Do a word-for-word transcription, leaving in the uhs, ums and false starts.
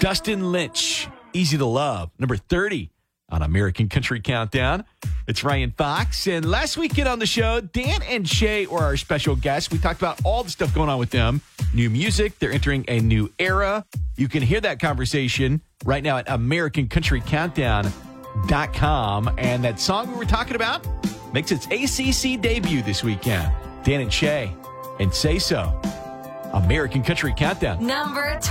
Dustin Lynch, Easy to Love, number thirty on American Country Countdown. It's Ryan Fox. And last weekend on the show, Dan and Shay were our special guests. We talked about all the stuff going on with them. New music. They're entering a new era. You can hear that conversation right now at American Country Countdown dot com. And that song we were talking about makes its A C C debut this weekend. Dan and Shay and Say So. American Country Countdown. Number